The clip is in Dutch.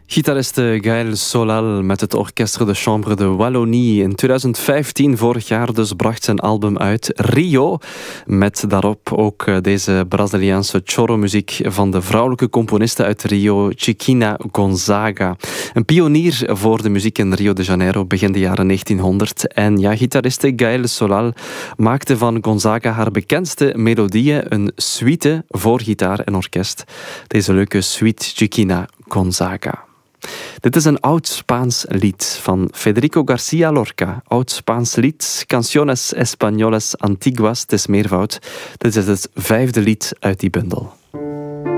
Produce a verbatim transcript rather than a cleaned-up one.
Gitariste Gaël Solal met het Orchestre de Chambre de Wallonie. In twintig vijftien, vorig jaar dus, bracht zijn album uit Rio. Met daarop ook deze Braziliaanse choro-muziek van de vrouwelijke componiste uit Rio, Chiquinha Gonzaga. Een pionier voor de muziek in Rio de Janeiro begin de jaren negentienhonderd. En ja, gitariste Gaël Solal maakte van Gonzaga haar bekendste melodieën een suite voor gitaar en orkest. Deze leuke suite Chiquinha Gonzaga. Dit is een oud-Spaans lied van Federico García Lorca. Oud-Spaans lied, Canciones Españolas Antiguas, het is meervoud. Dit is het vijfde lied uit die bundel.